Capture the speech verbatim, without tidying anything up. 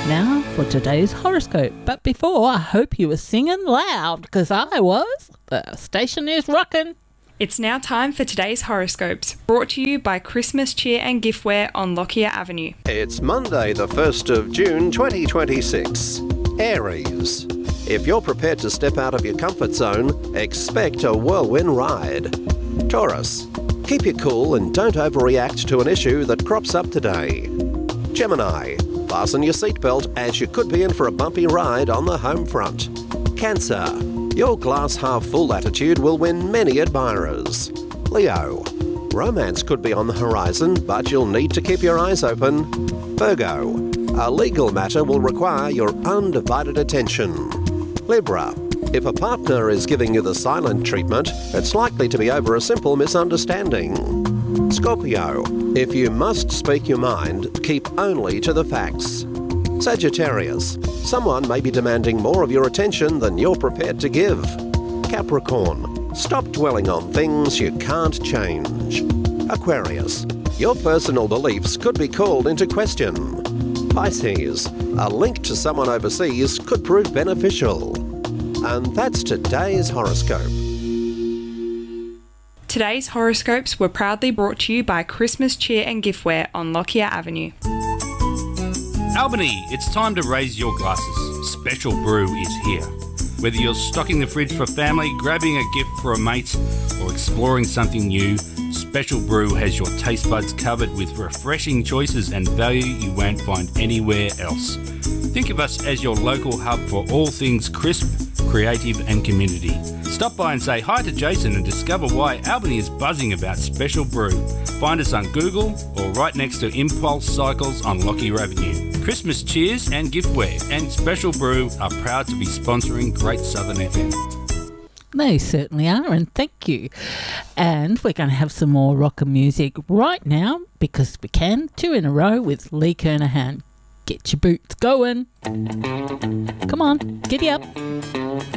Now for today's horoscope. But before, I hope you were singing loud, because I was. The station is rocking. It's now time for today's horoscopes, brought to you by Christmas Cheer and Giftware on Lockyer Avenue. It's Monday the first of June twenty twenty-six. Aries. If you're prepared to step out of your comfort zone, expect a whirlwind ride. Taurus. Keep your cool and don't overreact to an issue that crops up today. Gemini. Fasten your seatbelt as you could be in for a bumpy ride on the home front. Cancer. Your glass half full attitude will win many admirers. Leo. Romance could be on the horizon, but you'll need to keep your eyes open. Virgo. A legal matter will require your undivided attention. Libra. If a partner is giving you the silent treatment, it's likely to be over a simple misunderstanding. Scorpio. If you must speak your mind, keep only to the facts. Sagittarius. Someone may be demanding more of your attention than you're prepared to give. Capricorn. Stop dwelling on things you can't change. Aquarius. Your personal beliefs could be called into question. Pisces. A link to someone overseas could prove beneficial. And that's today's horoscope. Today's horoscopes were proudly brought to you by Christmas Cheer and Giftware on Lockyer Avenue. Albany, it's time to raise your glasses. Special Brew is here. Whether you're stocking the fridge for family, grabbing a gift for a mate, or exploring something new, Special Brew has your taste buds covered with refreshing choices and value you won't find anywhere else. Think of us as your local hub for all things crisp, creative and community. Stop by and say hi to Jason and discover why Albany is buzzing about Special Brew. Find us on Google or right next to Impulse Cycles on Lockyer Avenue. Christmas Cheers and Giftware and Special Brew are proud to be sponsoring Great Southern F M. They certainly are, and thank you. And we're going to have some more rocker music right now, because we can, two in a row with Lee Kernahan. Get your boots going. Come on, giddy up.